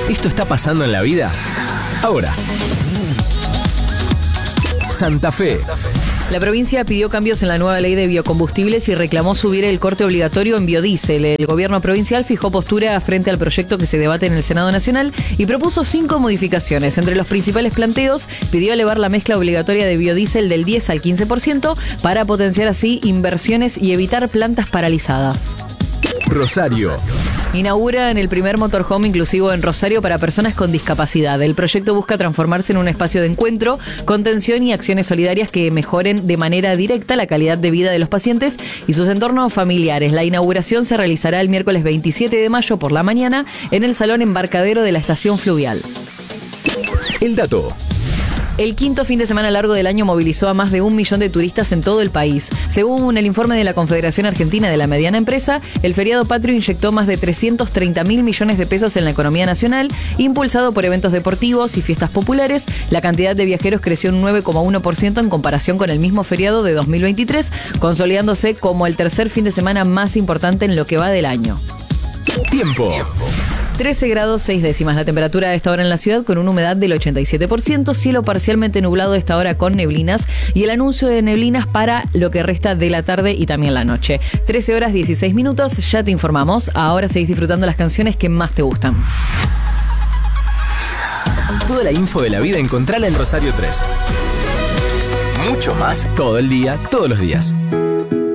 Esto está pasando en la vida ahora. Santa Fe. La provincia pidió cambios en la nueva ley de biocombustibles y reclamó subir el corte obligatorio en biodiesel. El gobierno provincial fijó postura frente al proyecto que se debate en el Senado Nacional y propuso 5 modificaciones. Entre los principales planteos, pidió elevar la mezcla obligatoria de biodiesel del 10 al 15% para potenciar así inversiones y evitar plantas paralizadas. Rosario. Inauguran el primer motorhome inclusivo en Rosario para personas con discapacidad. El proyecto busca transformarse en un espacio de encuentro, contención y acciones solidarias que mejoren de manera directa la calidad de vida de los pacientes y sus entornos familiares. La inauguración se realizará el miércoles 27 de mayo por la mañana en el Salón Embarcadero de la Estación Fluvial. El dato. El quinto fin de semana largo del año movilizó a más de 1 millón de turistas en todo el país. Según el informe de la Confederación Argentina de la Mediana Empresa, el feriado patrio inyectó más de 330.000 millones de pesos en la economía nacional, impulsado por eventos deportivos y fiestas populares. La cantidad de viajeros creció un 9,1% en comparación con el mismo feriado de 2023, consolidándose como el tercer fin de semana más importante en lo que va del año. Tiempo. 13 grados 6 décimas la temperatura a esta hora en la ciudad con una humedad del 87%, cielo parcialmente nublado a esta hora con neblinas y el anuncio de neblinas para lo que resta de la tarde y también la noche. 13 horas 16 minutos, ya te informamos, ahora seguís disfrutando las canciones que más te gustan. Toda la info de la vida encontrala en Rosario 3. Mucho más todo el día, todos los días.